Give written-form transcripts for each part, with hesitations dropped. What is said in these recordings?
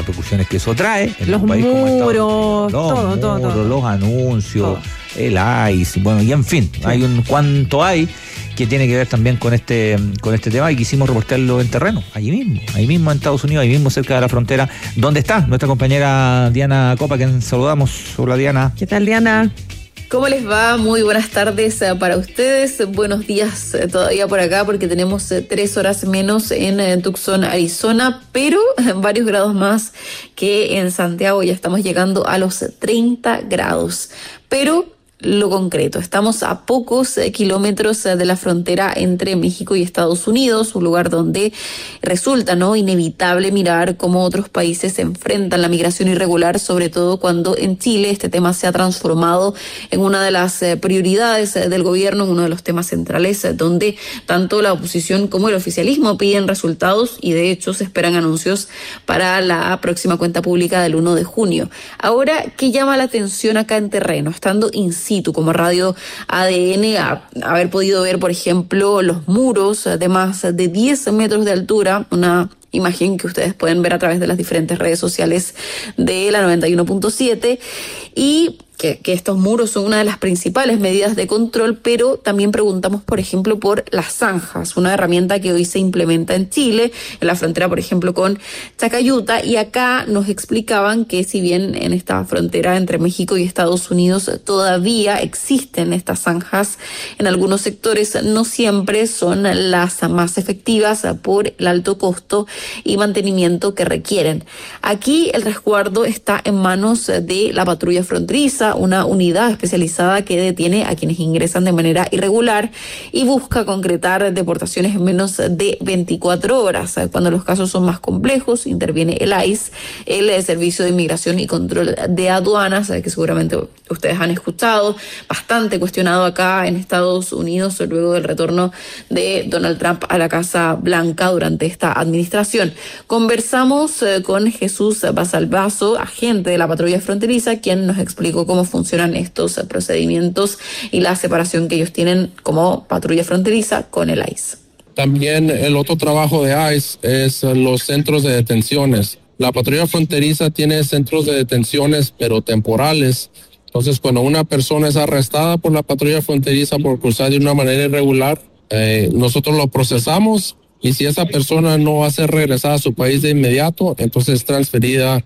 repercusiones que eso trae en los un país como muros, todo, los anuncios, todo. el ICE, bueno, y en fin, sí. Hay un cuanto hay que tiene que ver también con este tema, y quisimos reportarlo en terreno, ahí mismo en Estados Unidos, ahí mismo cerca de la frontera, donde está nuestra compañera Diana Copa, quien saludamos. Hola, Diana. ¿Qué tal, Diana? ¿Cómo les va? Muy buenas tardes para ustedes. Buenos días todavía por acá porque tenemos 3 horas menos en Tucson, Arizona, pero varios grados más que en Santiago. Ya estamos llegando a los 30 grados. Pero lo concreto, estamos a pocos kilómetros de la frontera entre México y Estados Unidos, un lugar donde resulta, ¿no?, inevitable mirar cómo otros países se enfrentan la migración irregular, sobre todo cuando en Chile este tema se ha transformado en una de las prioridades del gobierno, en uno de los temas centrales donde tanto la oposición como el oficialismo piden resultados y de hecho se esperan anuncios para la próxima cuenta pública del 1 de junio. Ahora, ¿qué llama la atención acá en terreno? Estando in situ como Radio ADN, haber podido ver, por ejemplo, los muros de más de 10 metros de altura, una imagen que ustedes pueden ver a través de las diferentes redes sociales de la 91.7, y que estos muros son una de las principales medidas de control, pero también preguntamos, por ejemplo, por las zanjas, una herramienta que hoy se implementa en Chile, en la frontera, por ejemplo, con Chacayuta, y acá nos explicaban que si bien en esta frontera entre México y Estados Unidos todavía existen estas zanjas en algunos sectores, no siempre son las más efectivas por el alto costo y mantenimiento que requieren. Aquí el resguardo está en manos de la patrulla fronteriza, una unidad especializada que detiene a quienes ingresan de manera irregular y busca concretar deportaciones en menos de 24 horas. Cuando los casos son más complejos, interviene el ICE, el Servicio de Inmigración y Control de Aduanas, que seguramente ustedes han escuchado, bastante cuestionado acá en Estados Unidos luego del retorno de Donald Trump a la Casa Blanca durante esta administración. Conversamos con Jesús Basalvazo, agente de la patrulla fronteriza, quien nos explicó cómo funcionan estos procedimientos y la separación que ellos tienen como patrulla fronteriza con el ICE. También el otro trabajo de ICE es los centros de detenciones. La patrulla fronteriza tiene centros de detenciones, pero temporales. Entonces, cuando una persona es arrestada por la patrulla fronteriza por cruzar de una manera irregular, nosotros lo procesamos, y si esa persona no va a ser regresada a su país de inmediato, entonces es transferida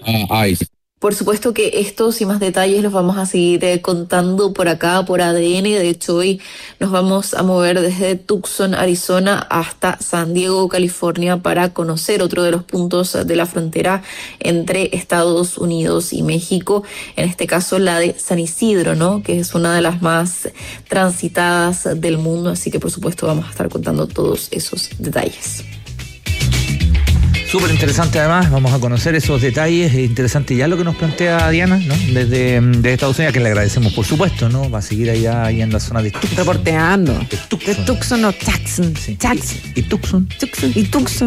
a ICE. Por supuesto que estos y más detalles los vamos a seguir contando por acá, por ADN. De hecho, hoy nos vamos a mover desde Tucson, Arizona, hasta San Diego, California, para conocer otro de los puntos de la frontera entre Estados Unidos y México. En este caso, la de San Isidro, ¿no?, que es una de las más transitadas del mundo. Así que, por supuesto, vamos a estar contando todos esos detalles. Súper interesante, además, vamos a conocer esos detalles. Es interesante ya lo que nos plantea Diana, ¿no?, desde Estados Unidos, que le agradecemos, por supuesto, ¿no? Va a seguir allá en la zona de Tucson. Reporteando. De Tucson o Jackson. Sí. Jackson. Y Tucson. Y Tucson.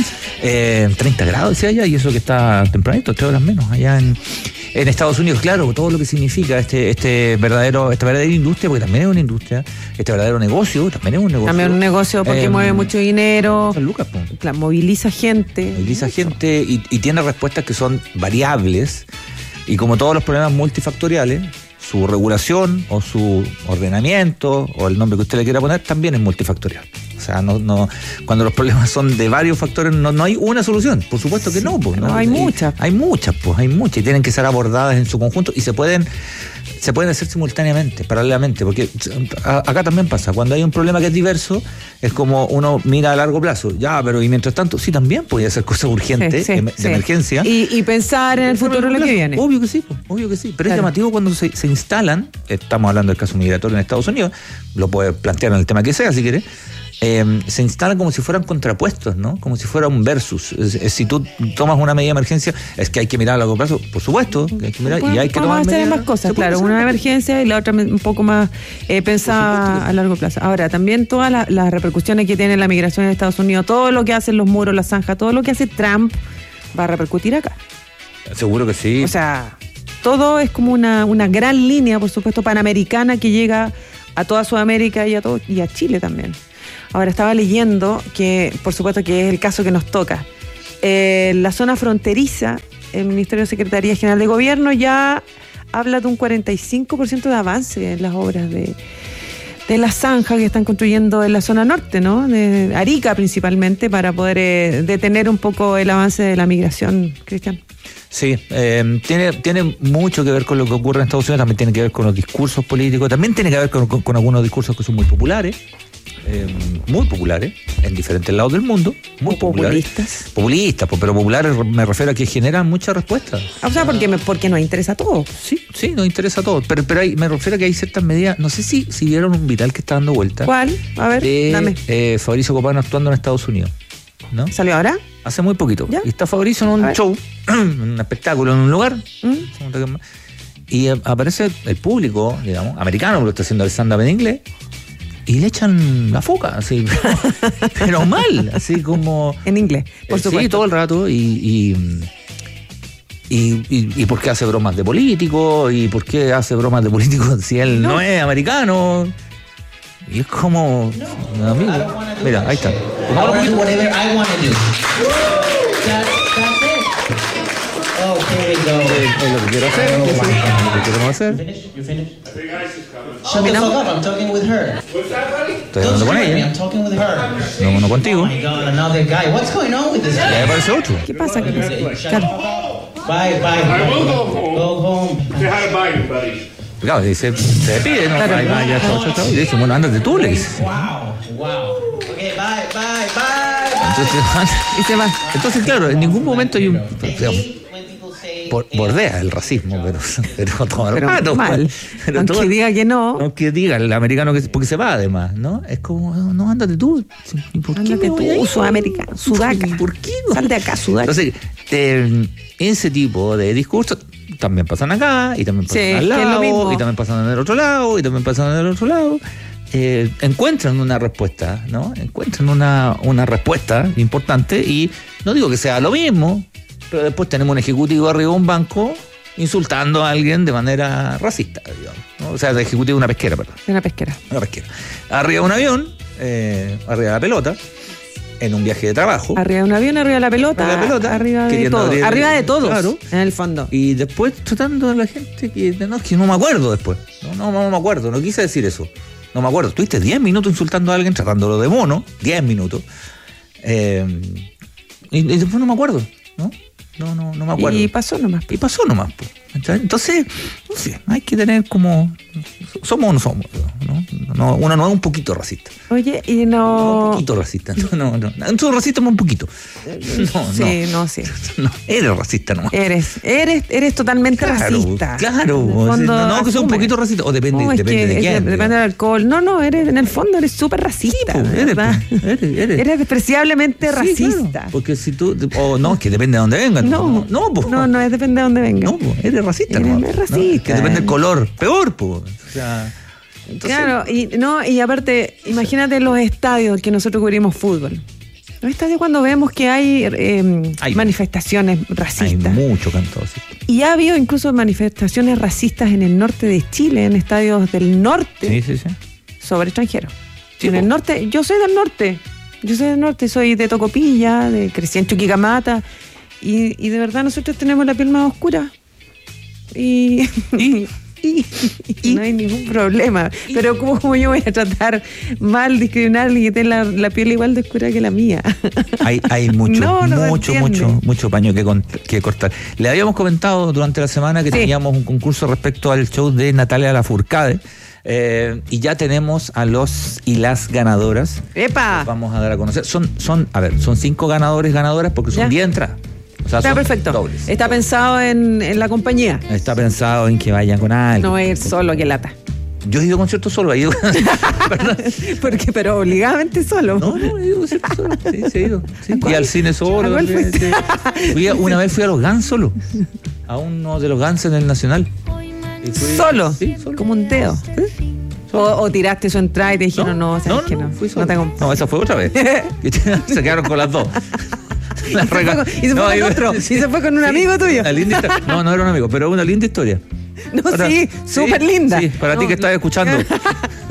30 grados, decía allá, y eso que está tempranito, 3 horas menos, allá en Estados Unidos. Claro, todo lo que significa esta verdadera industria, porque también es una industria, este verdadero negocio, también es un negocio. También un negocio porque mueve mucho dinero, Lucas, moviliza gente. Y tiene respuestas que son variables, y como todos los problemas multifactoriales, su regulación o su ordenamiento o el nombre que usted le quiera poner también es multifactorial. O sea, no cuando los problemas son de varios factores no hay una solución. Por supuesto que no, pues, no hay muchas. Hay muchas y tienen que ser abordadas en su conjunto, y se pueden hacer simultáneamente, paralelamente, porque acá también pasa, cuando hay un problema que es diverso, es como uno mira a largo plazo, pero y mientras tanto, sí, también podía hacer cosas urgentes, de emergencia. Y pensar en el futuro lo que viene. Obvio que sí, pero claro, es llamativo cuando se instalan, estamos hablando del caso migratorio en Estados Unidos, lo puede plantear en el tema que sea, si quiere. Se instalan como si fueran contrapuestos, ¿no? Como si fuera un versus. Si tú tomas una medida de emergencia, es que hay que mirar a largo plazo, por supuesto, que hay que mirar, y hay que tomar medidas. Más cosas, claro, una emergencia y la otra un poco más pensada a largo plazo. Ahora, también todas las repercusiones que tiene la migración en Estados Unidos, todo lo que hacen los muros, las zanjas, todo lo que hace Trump va a repercutir acá. Seguro que sí. O sea, todo es como una gran línea, por supuesto, panamericana que llega a toda Sudamérica y a Chile también. Ahora, estaba leyendo que, por supuesto, que es el caso que nos toca. La zona fronteriza, el Ministerio de Secretaría General de Gobierno ya habla de un 45% de avance en las obras de la zanja que están construyendo en la zona norte, ¿no? De Arica principalmente, para poder detener un poco el avance de la migración, Cristian. Sí, tiene mucho que ver con lo que ocurre en Estados Unidos, también tiene que ver con los discursos políticos, también tiene que ver con algunos discursos que son muy populares en diferentes lados del mundo, muy populares. Populistas, pero populares me refiero a que generan muchas respuestas. O sea, porque nos interesa a todos. Sí, nos interesa a todos, pero me refiero a que hay ciertas medidas, no sé si vieron un viral que está dando vuelta. ¿Cuál? A ver, dame. Fabricio Copano actuando en Estados Unidos, ¿no? ¿Salió ahora? Hace muy poquito. ¿Ya? Y está Fabricio en un show, en un espectáculo, en un lugar. Y aparece el público, digamos, americano, porque está haciendo el stand-up en inglés, y le echan la foca, así, pero mal, así como... En inglés, por supuesto. Sí, todo el rato, y por qué hace bromas de políticos, y por qué hace bromas de políticos si él no es americano. Y es como... amigo. Mira, ahí está. Whatever I want to do. That's it. Okay, go. Es lo que quiero hacer, es lo que queremos hacer. You finished? Shut the fuck up, I'm talking with her. Estoy hablando con ella. I'm talking with her. No contigo. Oh my God, another guy. What's going on with this Ya guy? me parece otro. ¿Qué pasa? Claro. Bye. I will go home. Go home. Say hi to Biden, buddy. Claro, dice, se despide, ¿no? Claro. Ahí va, ya, chao. Y dice, bueno, ándate tú, le dice. Wow. Okay, bye. Entonces, claro, en ningún momento hay un... bordea el racismo, pero todo el rato. Mal. Aunque diga que no. Aunque diga el americano, porque se va además, ¿no? Es como, no, ándate tú. ¿Por qué Ándate me voy a ir? tú, sudamericano, sudaca. ¿Por qué no? Sal de acá, sudaca. Entonces, ese tipo de discursos también pasan acá, y también pasan Sí, al que es lo lado, mismo. y también pasan en el otro lado, y también pasan en el otro lado. Encuentran una respuesta, ¿no? Encuentran una respuesta importante, y no digo que sea lo mismo, pero después tenemos un ejecutivo arriba de un banco insultando a alguien de manera racista, digamos, ¿no? O sea, el ejecutivo de una pesquera, perdón. Una pesquera. Arriba de un avión, arriba de la pelota, en un viaje de trabajo. Arriba de un avión, arriba de la pelota. Arriba de queriendo todo. abrir- Arriba de todos, claro. en el fondo. Y después tratando a la gente que no me acuerdo después. No me acuerdo, no quise decir eso. No me acuerdo. Estuviste 10 minutos insultando a alguien, tratándolo de mono, 10 minutos. Y después no me acuerdo, ¿no? No me acuerdo. Y pasó nomás. Y pasó nomás, pues. Entonces, no sé, hay que tener como... ¿Somos o no somos? ¿No? Uno no es un poquito racista. Oye, y Un no... poquito racista. No. Somos racistas, un poquito. Sí, sí. No, eres racista nomás. Eres totalmente racista. Claro. En el fondo, No, que sea un asume. poquito racista. O depende, No, es depende que de quién. depende del alcohol. No, en el fondo eres súper racista. Sí, de verdad. Eres despreciablemente Sí, racista. claro, porque si tú... O no, es que depende de dónde vengan. No, es depende de dónde venga. No, po, eres racista. Eres nomás, racista. ¿no? Que depende del color. Peor, pues. O sea... Entonces, Claro, y aparte, imagínate los estadios que nosotros cubrimos fútbol. Los estadios cuando vemos que hay manifestaciones hay racistas. mucho cantado así. Y ha habido incluso manifestaciones racistas en el norte de Chile, en estadios del norte, Sí. sobre extranjeros. Sí, En el po. norte, yo soy del norte, soy de Tocopilla, crecí en Chuquicamata, y de verdad nosotros tenemos la piel más oscura. Y no hay ningún problema. Pero ¿cómo yo voy a tratar mal, discriminar a alguien que tiene la piel igual de oscura que la mía? Hay mucho, No se entiende. mucho paño que cortar. Le habíamos comentado durante la semana que Sí. teníamos un concurso respecto al show de Natalia Lafourcade, y ya tenemos a los y las ganadoras. ¡Epa! Los vamos a dar a conocer. Son 5 ganadoras porque son Ya. 10 entradas. O sea, Está son perfecto. dobles. Está pensado en la compañía. Está pensado en que vayan con alguien. No va a ir solo, que lata. Yo he ido a conciertos solo, he ido. ¿Verdad? Pero obligadamente solo. No, he ido a conciertos solo. Sí, he ido. Sí. ¿A cuál? Y al cine solo. ¿A cuál también, fuiste? sí. Una vez fui a los Guns solo. A uno de los Guns en el Nacional. Y fui- ¿Solo? Sí, solo. Como un dedo. O tiraste su entrada y te dijeron, no, sabes que no. fui solo. No te acompaño. No, esa fue otra vez. Se quedaron con las dos. Y se fue con otro. Y se fue con un amigo tuyo. Una linda historia. No era un amigo, pero una linda historia. No, sí, súper linda. Sí, para ti No, que estás escuchando.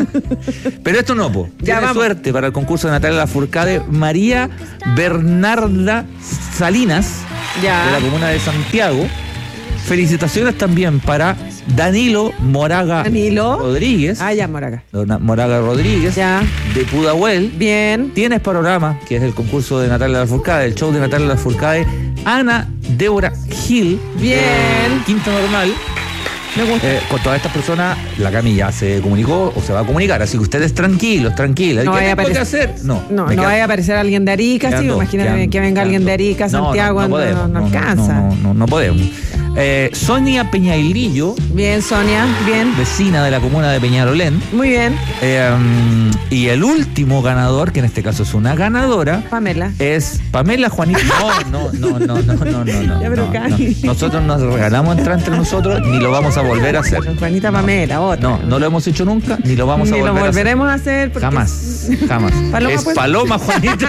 Pero esto no, po. Ya, Tiene vamos. suerte para el concurso de Natalia Lafourcade María Bernarda Salinas, Ya. de la comuna de Santiago. Felicitaciones también para Danilo Moraga Danilo. Rodríguez. Ah, ya, Moraga. Moraga Rodríguez, Ya. de Pudahuel. Bien. Tienes panorama, que es el concurso de Natalia Lafourcade, el show de Natalia Lafourcade. Ana Débora Gil. Bien. Quinta Normal. Me gusta. Con todas estas personas, la Cami ya se comunicó o se va a comunicar, así que ustedes tranquilos, tranquilas. No ¿Qué vaya a tengo que aparecer- hacer? No, No, me no queda- vaya a aparecer alguien de Arica, sí, quedan dos, imagínate quedan que venga dos, alguien de quedan Arica, dos. Santiago, no podemos, no alcanza. No podemos. Sonia Peñailillo, Bien, Sonia, bien. vecina de la comuna de Peñalolén. Muy bien. Y el último ganador, que en este caso es una ganadora, Pamela. es Pamela Juanita. No. Ya, pero no. Cami. Nosotros nos regalamos entrar entre nosotros, ni lo vamos a volver a hacer. Juanita Pamela, otra. No lo hemos hecho nunca, ni lo vamos a Ni volver lo a hacer. volveremos a hacer. porque- Jamás. Paloma, es pues. Paloma Juanita.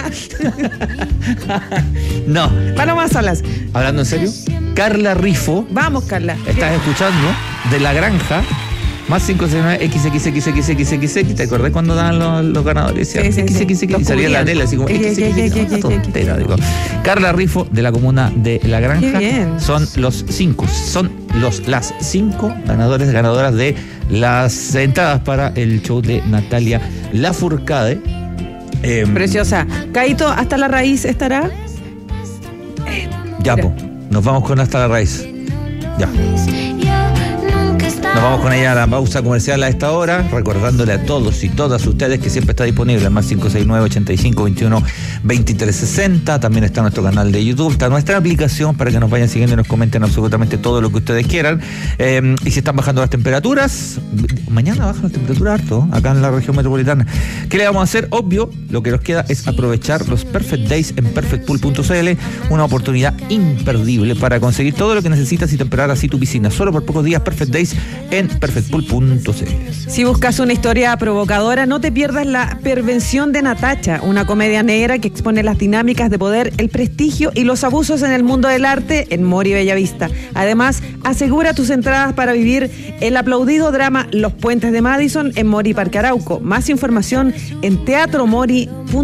No, Paloma Salas. hablando en serio, Carla Rifo, Vamos, Carla. estás escuchando de La Granja, más 569 XXXXXX. ¿Te acordás cuando daban los ganadores? Sí, sí, sí. XXX, Los y salía en la cubrían. tele así como XXX. Una tontera, digo. Carla Rifo, de la comuna de La Granja. Qué bien. Son las 5 ganadoras de las entradas para el show de Natalia Lafourcade. Preciosa. Caito, hasta la raíz estará. Ya, Mira. po. Nos vamos con Hasta la Raíz. Ya. Nos vamos con ella a la pausa comercial a esta hora, recordándole a todos y todas ustedes que siempre está disponible el más 569-8521-2360. También está nuestro canal de YouTube, está nuestra aplicación para que nos vayan siguiendo y nos comenten absolutamente todo lo que ustedes quieran. Y si están bajando las temperaturas, mañana bajan las temperaturas harto, acá en la región metropolitana. ¿Qué le vamos a hacer? Obvio, lo que nos queda es aprovechar los Perfect Days en perfectpool.cl, una oportunidad imperdible para conseguir todo lo que necesitas y temperar así tu piscina. Solo por pocos días, Perfect Days en perfectpool.cl. Si buscas una historia provocadora, no te pierdas La Pervención de Natacha, una comedia negra que expone las dinámicas de poder, el prestigio y los abusos en el mundo del arte en Mori Bellavista. Además, asegura tus entradas para vivir el aplaudido drama Los Puentes de Madison en Mori Parque Arauco. Más información en teatromori.cl.